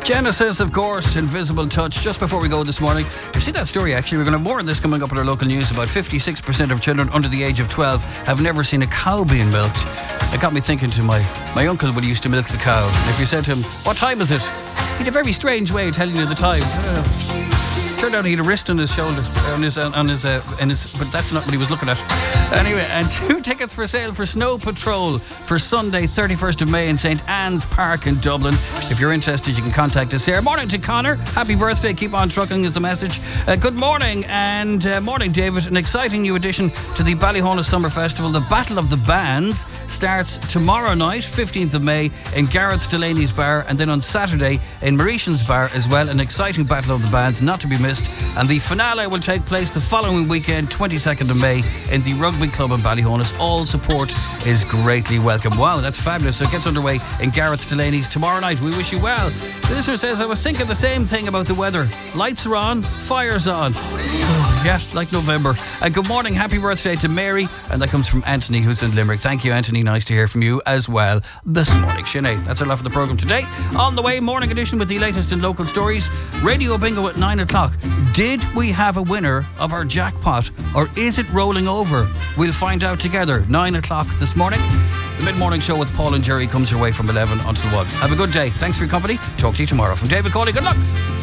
Genesis, of course, Invisible Touch. Just before we go this morning, you see that story actually? We're going to have more of this coming up in our local news. About 56% of children under the age of 12 have never seen a cow being milked. It got me thinking to my uncle when he used to milk the cow. If you said to him, "What time is it?" He had a very strange way of telling you the time. Turned out he had a wrist on his shoulder, but that's not what he was looking at. Anyway, and 2 tickets for sale for Snow Patrol for Sunday, 31st of May in St. Anne's Park in Dublin. If you're interested, you can contact us here. Morning to Connor. Happy birthday. Keep on trucking is the message. Good morning, and morning, David. An exciting new addition to the Ballyhona Summer Festival. The Battle of the Bands starts tomorrow night, 15th of May, in Gareth Delaney's Bar, and then on Saturday in Mauritian's Bar as well. An exciting Battle of the Bands, not to be missed. And the finale will take place the following weekend, 22nd of May, in the Rugby Club in Ballyhonus. All support is greatly welcome. Wow, that's fabulous. So it gets underway in Gareth Delaney's tomorrow night. We wish you well. The listener says, I was thinking the same thing about the weather. Lights are on, fire's on. Yeah, like November. And good morning, happy birthday to Mary. And that comes from Anthony, who's in Limerick. Thank you, Anthony. Nice to hear from you as well this morning. Sinead, that's our lot for the programme today. On the way, morning edition with the latest in local stories. Radio Bingo at 9 o'clock. Did we have a winner of our jackpot, or is it rolling over? We'll find out together. 9 o'clock this morning. The mid-morning show with Paul and Jerry comes your way from 11 until 1. Have a good day. Thanks for your company. Talk to you tomorrow. From David Cawley, good luck.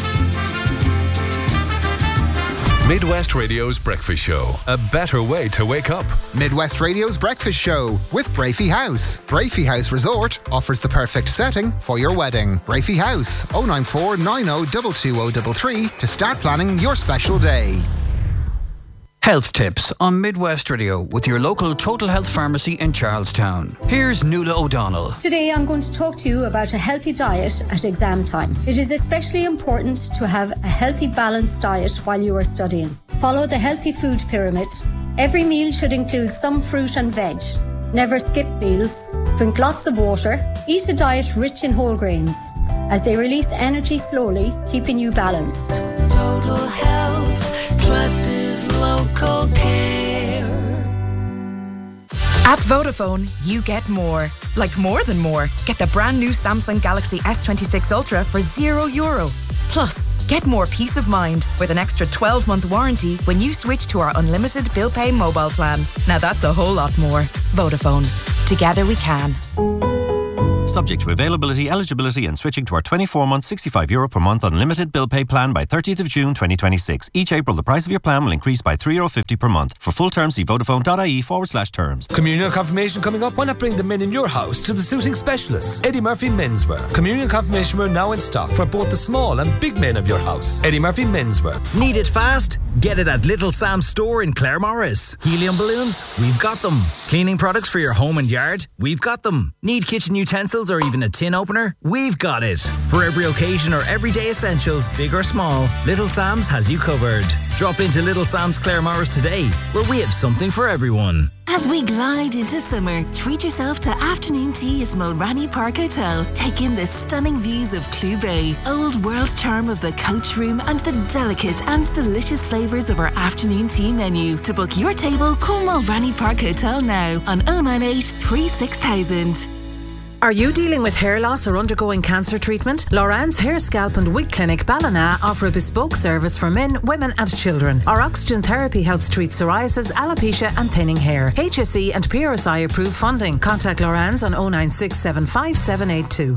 Midwest Radio's Breakfast Show. A better way to wake up. Midwest Radio's Breakfast Show with Brafey House. Brafey House Resort offers the perfect setting for your wedding. Brafey House, 094 90 22033 to start planning your special day. Health tips on Midwest Radio with your local Total Health Pharmacy in Charlestown. Here's Nuala O'Donnell. Today I'm going to talk to you about a healthy diet at exam time. It is especially important to have a healthy, balanced diet while you are studying. Follow the healthy food pyramid. Every meal should include some fruit and veg. Never skip meals. Drink lots of water. Eat a diet rich in whole grains, as they release energy slowly, keeping you balanced. Total Health, trusted local care. At Vodafone, you get more. Like more than more. Get the brand new Samsung Galaxy S26 Ultra for €0. Plus, get more peace of mind with an extra 12-month warranty when you switch to our unlimited bill pay mobile plan. Now that's a whole lot more. Vodafone. Together we can. Subject to availability, eligibility and switching to our 24-month €65 per month unlimited bill pay plan by 30th of June 2026. Each April, the price of your plan will increase by €3.50 per month. For full terms, see vodafone.ie/terms. Communion confirmation coming up. Why not bring the men in your house to the suiting specialists? Eddie Murphy Menswear. Communion confirmation wear now in stock for both the small and big men of your house. Eddie Murphy Menswear. Need it fast? Get it at Little Sam's store in Claremorris. Helium balloons? We've got them. Cleaning products for your home and yard? We've got them. Need kitchen utensils or even a tin opener? We've got it. For every occasion or everyday essentials, big or small, Little Sam's has you covered. Drop into Little Sam's Claremorris today, where we have something for everyone. As we glide into summer, treat yourself to afternoon tea at Mulranny Park Hotel. Take in the stunning views of Clew Bay, old world charm of the coach room, and the delicate and delicious flavours of our afternoon tea menu. To book your table, call Mulranny Park Hotel now on 098 36000. Are you dealing with hair loss or undergoing cancer treatment? Loran's Hair, Scalp and Wig Clinic Ballina offer a bespoke service for men, women and children. Our oxygen therapy helps treat psoriasis, alopecia and thinning hair. HSE and PRSI approved funding. Contact Loran's on 096 75782.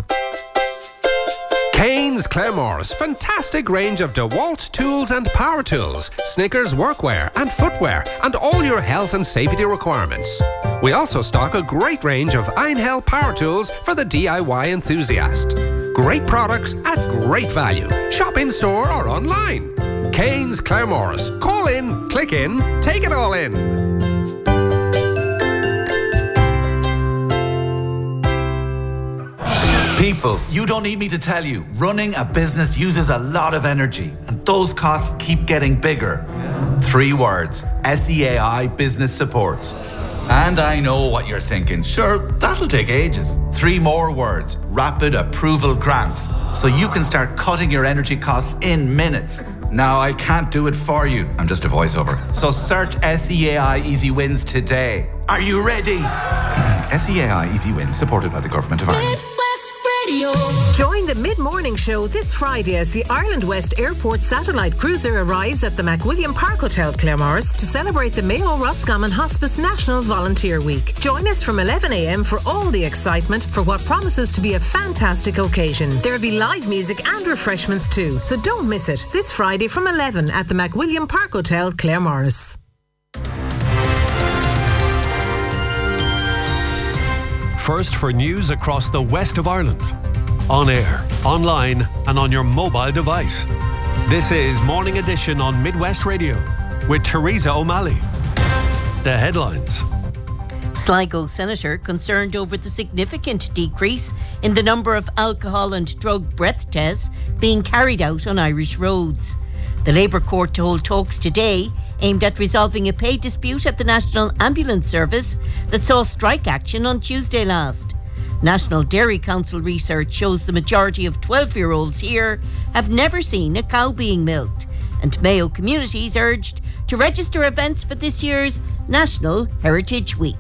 Kane's Claremorris, fantastic range of DeWalt tools and power tools, Snickers workwear and footwear, and all your health and safety requirements. We also stock a great range of Einhell power tools for the DIY enthusiast. Great products at great value. Shop in store or online. Kane's Claremorris. Call in, click in, take it all in. People, you don't need me to tell you, running a business uses a lot of energy, and those costs keep getting bigger. 3 words, SEAI Business Supports. And I know what you're thinking, sure, that'll take ages. 3 more words, Rapid Approval Grants, so you can start cutting your energy costs in minutes. Now, I can't do it for you, I'm just a voiceover. So search SEAI Easy Wins today. Are you ready? SEAI Easy Wins, supported by the Government of Ireland. Radio. Join the mid-morning show this Friday as the Ireland West Airport satellite cruiser arrives at the McWilliam Park Hotel, Claremorris, to celebrate the Mayo Roscommon Hospice National Volunteer Week. Join us from 11 a.m. for all the excitement for what promises to be a fantastic occasion. There'll be live music and refreshments too, so don't miss it. This Friday from 11 at the McWilliam Park Hotel, Claremorris. First for news across the west of Ireland. On air, online and on your mobile device. This is Morning Edition on Midwest Radio with Teresa O'Malley. The headlines. Sligo Senator concerned over the significant decrease in the number of alcohol and drug breath tests being carried out on Irish roads. The Labour Court to hold talks today aimed at resolving a pay dispute at the National Ambulance Service that saw strike action on Tuesday last. National Dairy Council research shows the majority of 12-year-olds here have never seen a cow being milked, and Mayo communities urged to register events for this year's National Heritage Week.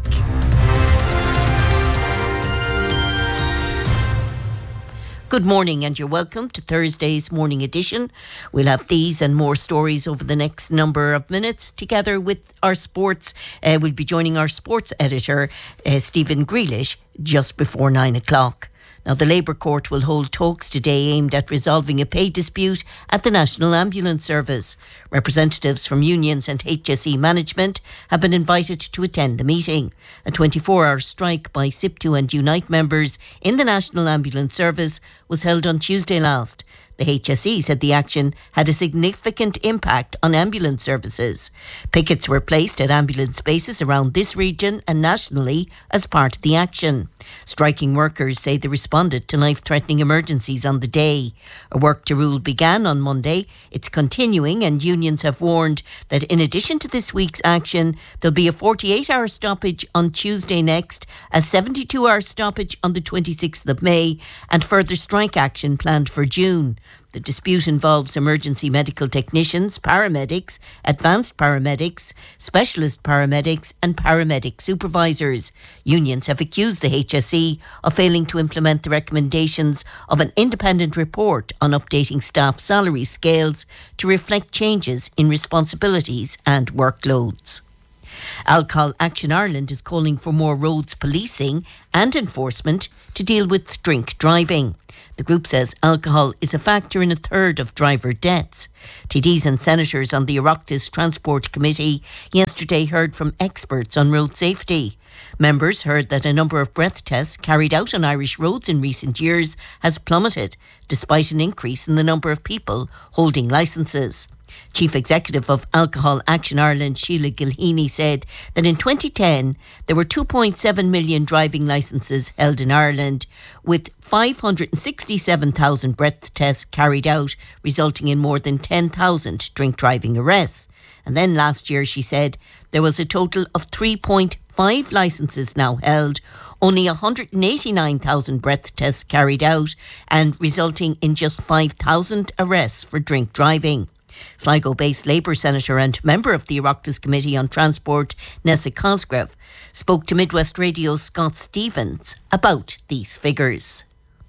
Good morning and you're welcome to Thursday's Morning Edition. We'll have these and more stories over the next number of minutes together with our sports. We'll be joining our sports editor, Stephen Grealish, just before 9 o'clock. Now, the Labour Court will hold talks today aimed at resolving a pay dispute at the National Ambulance Service. Representatives from unions and HSE management have been invited to attend the meeting. A 24-hour strike by SIPTU and Unite members in the National Ambulance Service was held on Tuesday last. The HSE said the action had a significant impact on ambulance services. Pickets were placed at ambulance bases around this region and nationally as part of the action. Striking workers say they responded to life-threatening emergencies on the day. A work to rule began on Monday. It's continuing, and unions have warned that in addition to this week's action, there'll be a 48-hour stoppage on Tuesday next, a 72-hour stoppage on the 26th of May, and further strike action planned for June. The dispute involves emergency medical technicians, paramedics, advanced paramedics, specialist paramedics and paramedic supervisors. Unions have accused the HSE of failing to implement the recommendations of an independent report on updating staff salary scales to reflect changes in responsibilities and workloads. Alcohol Action Ireland is calling for more roads policing and enforcement to deal with drink driving. The group says alcohol is a factor in a third of driver deaths. TDs and senators on the Oireachtas Transport Committee yesterday heard from experts on road safety. Members heard that a number of breath tests carried out on Irish roads in recent years has plummeted, despite an increase in the number of people holding licences. Chief Executive of Alcohol Action Ireland, Sheila Gilheany, said that in 2010 there were 2.7 million driving licences held in Ireland, with 567,000 breath tests carried out, resulting in more than 10,000 drink driving arrests. And then last year, she said, there was a total of 3.5 licences now held, only 189,000 breath tests carried out, and resulting in just 5,000 arrests for drink driving. Sligo-based Labour Senator and member of the Oireachtas Committee on Transport, Nessa Cosgrave, spoke to Midwest Radio's Scott Stevens about these figures.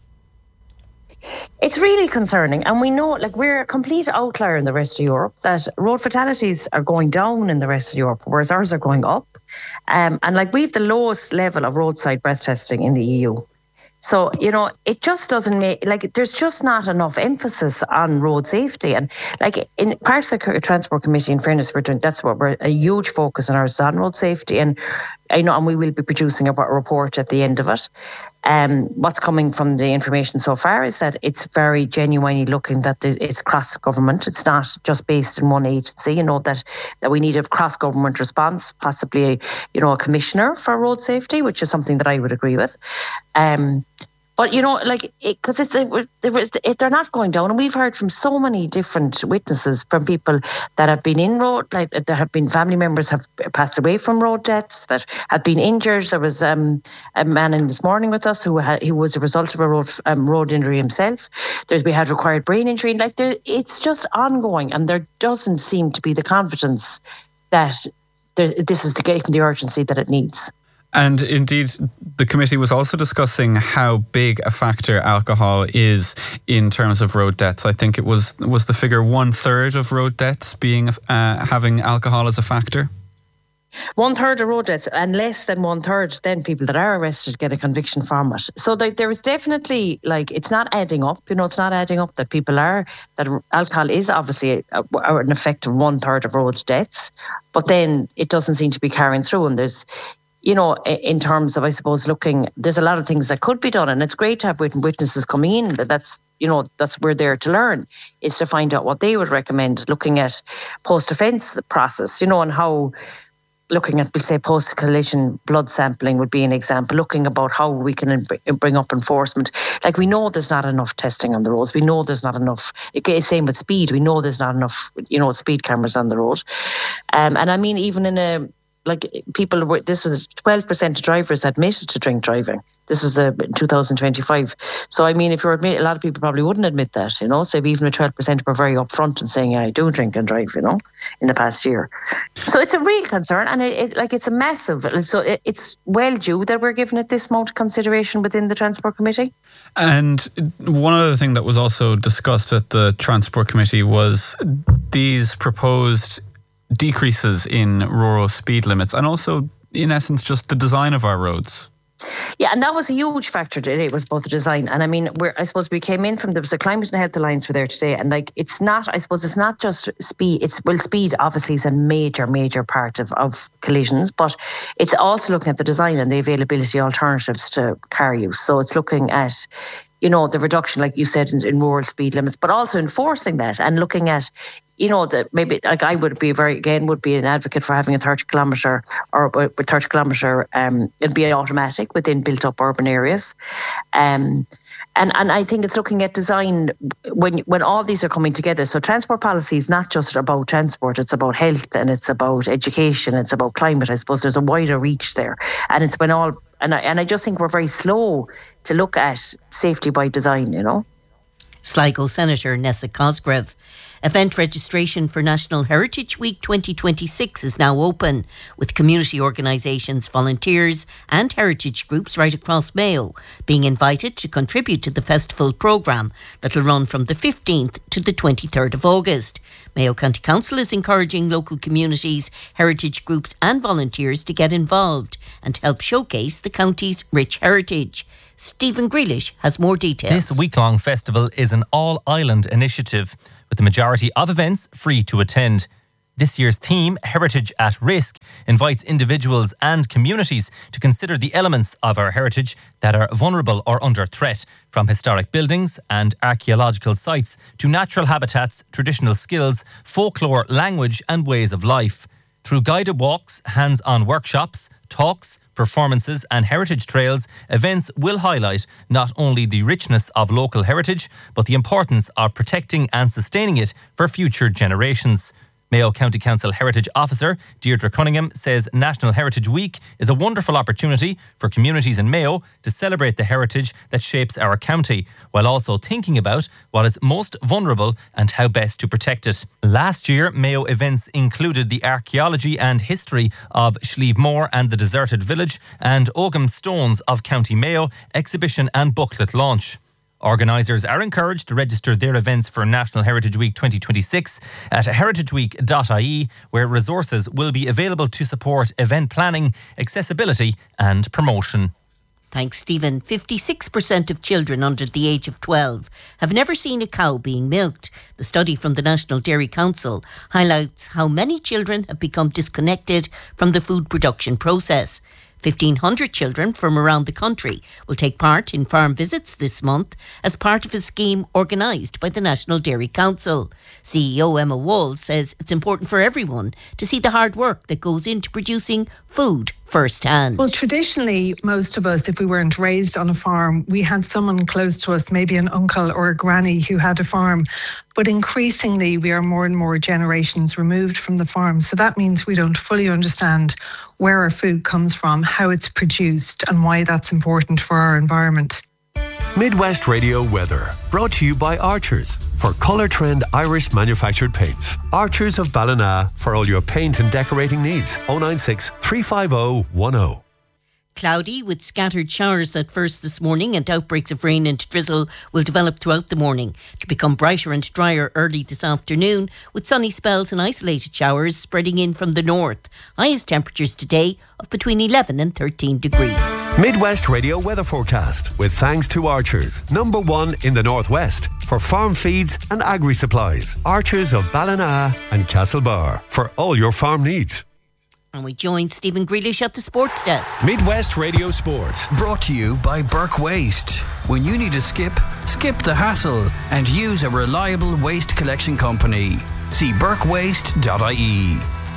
It's really concerning, and we know, we're a complete outlier in the rest of Europe, that road fatalities are going down in the rest of Europe, whereas ours are going up. And we've the lowest level of roadside breath testing in the EU. So, it just doesn't there's just not enough emphasis on road safety. And in part of the Transport Committee, in fairness, we're a huge focus on ours on road safety. And and we will be producing a report at the end of it. What's coming from the information so far is that it's very genuinely looking that it's cross-government. It's not just based in one agency, that we need a cross-government response, possibly, a commissioner for road safety, which is something that I would agree with. But, because they're not going down. And we've heard from so many different witnesses, from people that have been in road, there have been family members have passed away from road deaths, that have been injured. There was a man in this morning with us who was a result of a road injury himself. We had required brain injury. It's just ongoing, and there doesn't seem to be the confidence that this is getting the urgency that it needs. And indeed, the committee was also discussing how big a factor alcohol is in terms of road deaths. I think it was the figure 1/3 of road deaths being having alcohol as a factor. 1/3 of road deaths, and less than 1/3 then people that are arrested get a conviction from it. So there is definitely, like, it's not adding up. It's not adding up that that alcohol is obviously an effect of 1/3 of road deaths, but then it doesn't seem to be carrying through. And there's, in terms of, I suppose, there's a lot of things that could be done, and it's great to have witnesses coming in. That's we're there to learn, is to find out what they would recommend, looking at post-offence process, and how. Looking at, we'll say, post-collision blood sampling would be an example, looking about how we can bring up enforcement. Like, we know there's not enough testing on the roads. We know there's not enough, same with speed. We know there's not enough, speed cameras on the road. And I mean, even in this was 12% of drivers admitted to drink driving. This was in 2025. So, I mean, if you're admitted, a lot of people probably wouldn't admit that, So even with 12% were very upfront and saying, yeah, I do drink and drive, in the past year. So it's a real concern, and it's a massive. So it's well due that we're giving it this amount of consideration within the Transport Committee. And one other thing that was also discussed at the Transport Committee was these proposed decreases in rural speed limits, and also, in essence, just the design of our roads. Yeah, and that was a huge factor today, was both the design. And I mean, I suppose we came in from, there was a Climate and Health Alliance were there today, and it's not just speed. Speed obviously is a major part of collisions, but it's also looking at the design and the availability of alternatives to car use. So it's looking at, the reduction, like you said, in rural speed limits, but also enforcing that and looking at, maybe, like, I would be an advocate for having a 30 kilometre or 30 kilometre, it'd be automatic within built up urban areas. And I think it's looking at design when all these are coming together. So transport policy is not just about transport, it's about health, and it's about education, it's about climate. I suppose there's a wider reach there. And it's when all, and I just think we're very slow to look at safety by design, Sligo Senator Nessa Cosgrave. Event registration for National Heritage Week 2026 is now open, with community organisations, volunteers and heritage groups right across Mayo being invited to contribute to the festival programme that will run from the 15th to the 23rd of August. Mayo County Council is encouraging local communities, heritage groups and volunteers to get involved and help showcase the county's rich heritage. Stephen Grealish has more details. This week-long festival is an all-island initiative, with the majority of events free to attend. This year's theme, Heritage at Risk, invites individuals and communities to consider the elements of our heritage that are vulnerable or under threat, from historic buildings and archaeological sites to natural habitats, traditional skills, folklore, language and ways of life. Through guided walks, hands-on workshops, talks, performances and heritage trails, events will highlight not only the richness of local heritage, but the importance of protecting and sustaining it for future generations. Mayo County Council Heritage Officer Deirdre Cunningham says National Heritage Week is a wonderful opportunity for communities in Mayo to celebrate the heritage that shapes our county, while also thinking about what is most vulnerable and how best to protect it. Last year, Mayo events included the archaeology and history of Slieve Moor and the Deserted Village and Ogham Stones of County Mayo exhibition and booklet launch. Organisers are encouraged to register their events for National Heritage Week 2026 at heritageweek.ie, where resources will be available to support event planning, accessibility and promotion. Thanks, Stephen. 56% of children under the age of 12 have never seen a cow being milked. The study from the National Dairy Council highlights how many children have become disconnected from the food production process. 1,500 children from around the country will take part in farm visits this month as part of a scheme organised by the National Dairy Council. CEO Emma Wall says it's important for everyone to see the hard work that goes into producing food firsthand. Well, traditionally, most of us, if we weren't raised on a farm, we had someone close to us, maybe an uncle or a granny who had a farm. But increasingly, we are more and more generations removed from the farm. So that means we don't fully understand where our food comes from, how it's produced, and why that's important for our environment. Midwest Radio weather, brought to you by Archers for Colour Trend Irish manufactured paints. Archers of Ballina for all your paint and decorating needs. 096 350 10. Cloudy with scattered showers at first this morning, and outbreaks of rain and drizzle will develop throughout the morning to become brighter and drier early this afternoon, with sunny spells and isolated showers spreading in from the north. Highest temperatures today of between 11 and 13 degrees. Midwest Radio weather forecast with thanks to Archers, #1 in the northwest for farm feeds and agri supplies. Archers of Ballina and Castlebar for all your farm needs. And we join Stephen Grealish at the sports desk. Midwest Radio Sports. Brought to you by Burke Waste. When you need to skip the hassle and use a reliable waste collection company. See burkewaste.ie.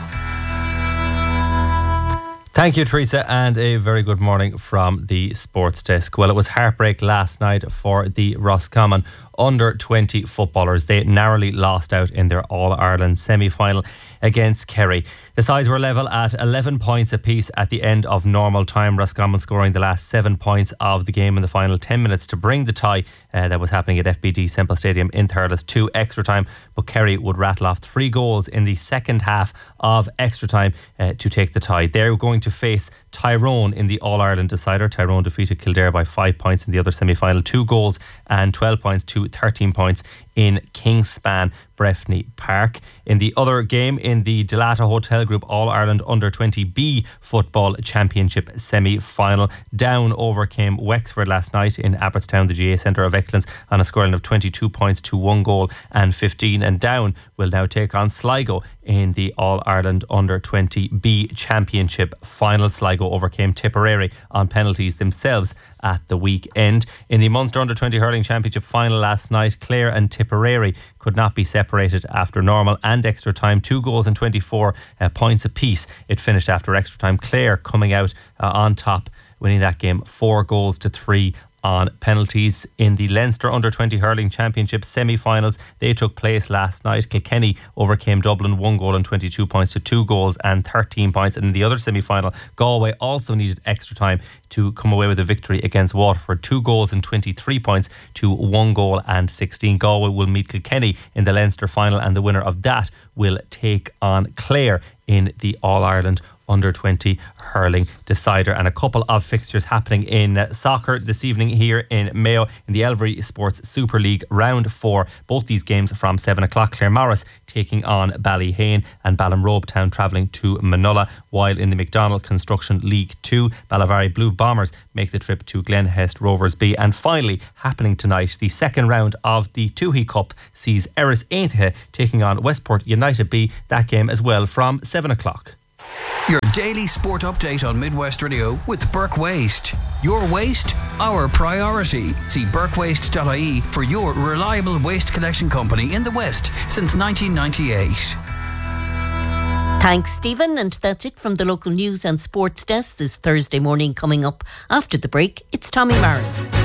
Thank you, Teresa, and a very good morning from the sports desk. Well, it was heartbreak last night for the Roscommon under-20 footballers. They narrowly lost out in their All-Ireland semi-final against Kerry. The sides were level at 11 points apiece at the end of normal time. Roscommon scoring the last 7 points of the game in the final 10 minutes to bring the tie that was happening at FBD Semple Stadium in Thurles to extra time. But Kerry would rattle off 3 goals in the second half of extra time to take the tie. They're going to face Tyrone in the All-Ireland decider. Tyrone defeated Kildare by 5 points in the other semi-final. 2 goals and 12 points to 13 points in Kingspan Breffni Park. In the other game, in the Delata Hotel Group All-Ireland Under-20B Football Championship semi-final, Down overcame Wexford last night in Abbottstown, the GA Centre of Excellence, on a scoreline of 22 points to 1 goal and 15. And Down will now take on Sligo in the All-Ireland Under-20B Championship final. Sligo overcame Tipperary on penalties themselves at the weekend. In the Munster Under-20 Hurling Championship final last night, Clare and Tipperary could not be separated after normal and extra time. 2 goals and 24 points apiece. It finished after extra time. Clare coming out on top, winning that game 4 goals to 3 on penalties. In the Leinster Under-20 Hurling Championship semi-finals, they took place last night. Kilkenny overcame Dublin 1 goal and 22 points to 2 goals and 13 points. And in the other semi-final, Galway also needed extra time to come away with a victory against Waterford. 2 goals and 23 points to 1 goal and 16. Galway will meet Kilkenny in the Leinster final, and the winner of that will take on Clare in the All-Ireland Under-20 Hurling Decider. And a couple of fixtures happening in soccer this evening here in Mayo in the Elvery Sports Super League Round 4. Both these games from 7 o'clock. Claremorris taking on Ballyhane and Ballinrobe Town travelling to Manola, while in the McDonald Construction League 2, Ballyvarry Blue Bombers make the trip to Glenhest Rovers B. And finally, happening tonight, the second round of the Tuhi Cup sees Erris Aintree taking on Westport United B. That game as well from 7 o'clock. Your daily sport update on Midwest Radio with Burke Waste. Your waste, our priority. See burkewaste.ie for your reliable waste collection company in the West since 1998. Thanks, Stephen. And that's it from the local news and sports desk this Thursday morning. Coming up after the break, it's Tommy Marin.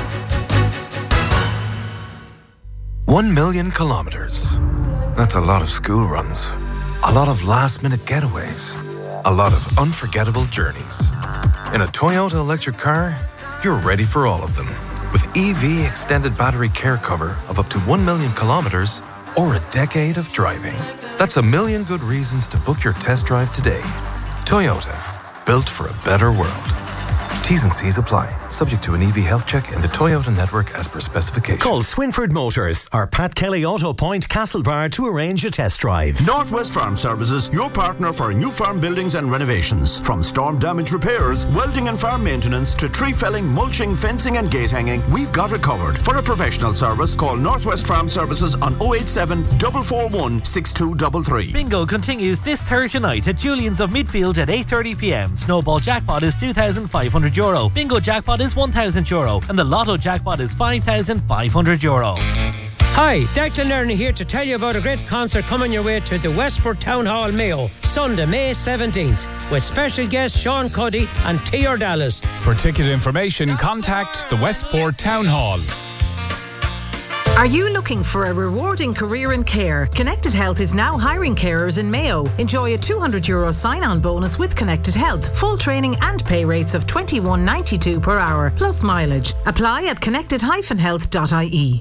1 million kilometres. That's a lot of school runs. A lot of last-minute getaways. A lot of unforgettable journeys. In a Toyota electric car, you're ready for all of them. With EV extended battery care cover of up to 1 million kilometres or a decade of driving. That's a million good reasons to book your test drive today. Toyota, built for a better world. T's and C's apply. Subject to an EV health check in the Toyota network as per specification. Call Swinford Motors or Pat Kelly Auto Point Castlebar to arrange a test drive. Northwest Farm Services, your partner for new farm buildings and renovations. From storm damage repairs, welding and farm maintenance to tree felling, mulching, fencing and gate hanging, we've got it covered. For a professional service, call Northwest Farm Services on 087 441 6233. Bingo continues this Thursday night at Julian's of Midfield at 8:30pm. Snowball jackpot is €2,500. Bingo jackpot is €1,000 and the Lotto jackpot is €5,500. Hi, Declan Lerner here to tell you about a great concert coming your way to the Westport Town Hall, Mayo, Sunday, May 17th, with special guests Sean Cuddy and T.R. Dallas. For ticket information, contact the Westport Town Hall. Are you looking for a rewarding career in care? Connected Health is now hiring carers in Mayo. Enjoy a €200 sign-on bonus with Connected Health, full training and pay rates of $21.92 per hour, plus mileage. Apply at connected-health.ie.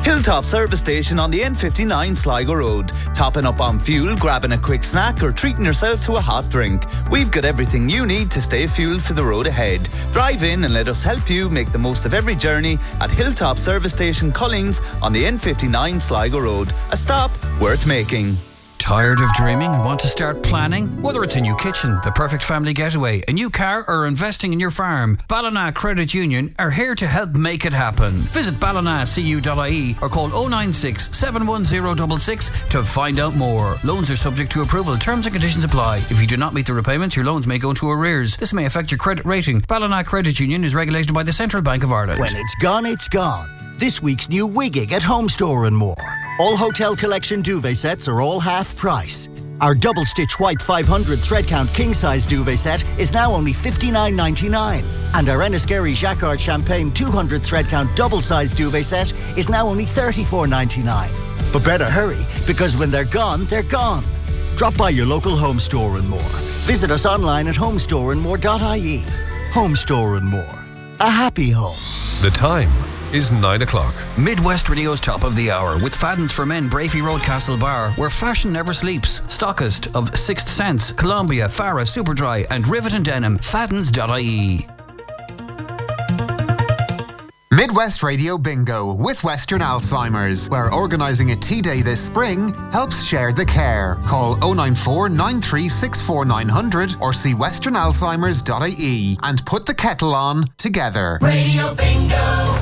Hilltop Service Station on the N59 Sligo Road. Topping up on fuel, grabbing a quick snack or treating yourself to a hot drink. We've got everything you need to stay fueled for the road ahead. Drive in and let us help you make the most of every journey at Hilltop Service Station Collings on the N59 Sligo Road. A stop worth making. Tired of dreaming and want to start planning? Whether it's a new kitchen, the perfect family getaway, a new car or investing in your farm, Ballina Credit Union are here to help make it happen. Visit ballinacu.ie or call 096 71066 to find out more. Loans are subject to approval. Terms and conditions apply. If you do not meet the repayments, your loans may go into arrears. This may affect your credit rating. Ballina Credit Union is regulated by the Central Bank of Ireland. When it's gone, it's gone. This week's new Wigging at Home Store and More. All Hotel Collection duvet sets are all half price. Our double stitch white 500 thread count king size duvet set is now only $59.99. And our Enniskerry Jacquard Champagne 200 thread count double size duvet set is now only $34.99. But better hurry, because when they're gone, they're gone. Drop by your local Home Store and More. Visit us online at homestoreandmore.ie. Home Store and More. A happy home. The time is 9 o'clock. Midwest Radio's Top of the Hour with Fadden's for Men, Brafey Road, Castlebar, where fashion never sleeps. Stockist of Sixth Sense, Columbia, Farah, Superdry and Rivet and Denim. Faddens.ie. Midwest Radio Bingo with Western Alzheimer's, where organising a tea day this spring helps share the care. Call 094 9364 900 or see westernalzheimers.ie and put the kettle on together. Radio Bingo!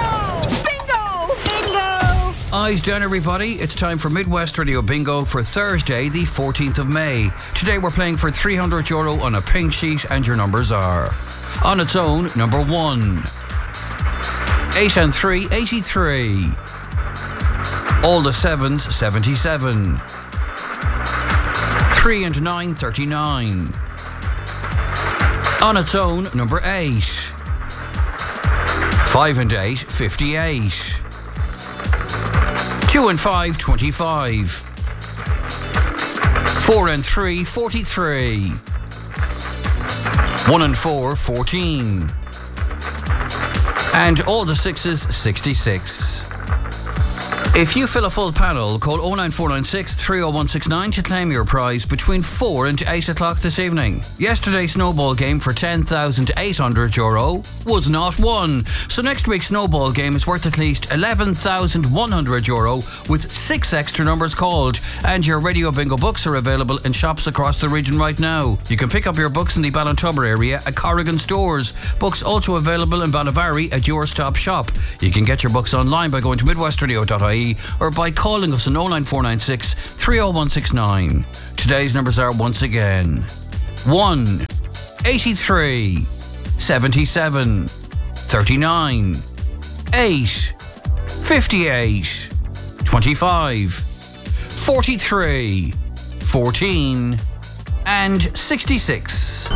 Eyes down, everybody. It's time for Midwest Radio Bingo for Thursday, the 14th of May. Today we're playing for €300 on a pink sheet, and your numbers are: on its own, number 1. 8 and 3, 83. All the 7s, 77. 3 and 9, 39. On its own, number 8. 5 and 8, 58. 2 and 5, 25. 4 and 3, 43. 1 and 4, 14. And all the 6s, 66. If you fill a full panel, call 09496 30169 to claim your prize between 4 and 8 o'clock this evening. Yesterday's snowball game for €10,800 was not won. So next week's snowball game is worth at least €11,100 with 6 extra numbers called. And your Radio Bingo books are available in shops across the region right now. You can pick up your books in the Ballintubber area at Corrigan stores. Books also available in Ballyvarry at Your Stop Shop. You can get your books online by going to midwestradio.ie or by calling us on 09496 30169. Today's numbers are once again 1, 83, 77, 39, 8, 58, 25, 43, 14 and 66.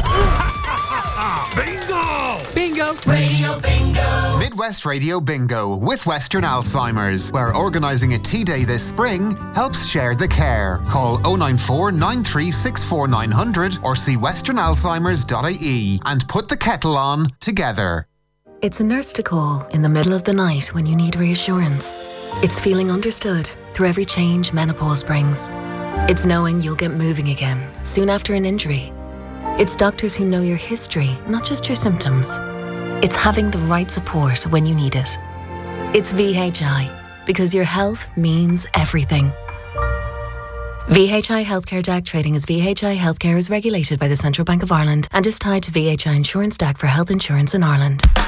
Bingo! Bingo! Radio Bingo! Midwest Radio Bingo with Western Alzheimer's, where organising a tea day this spring helps share the care. Call 094 9364 900 or see westernalzheimers.ie and put the kettle on together. It's a nurse to call in the middle of the night when you need reassurance. It's feeling understood through every change menopause brings. It's knowing you'll get moving again soon after an injury. It's doctors who know your history, not just your symptoms. It's having the right support when you need it. It's VHI, because your health means everything. VHI Healthcare DAC trading as VHI Healthcare is regulated by the Central Bank of Ireland and is tied to VHI Insurance DAC for health insurance in Ireland.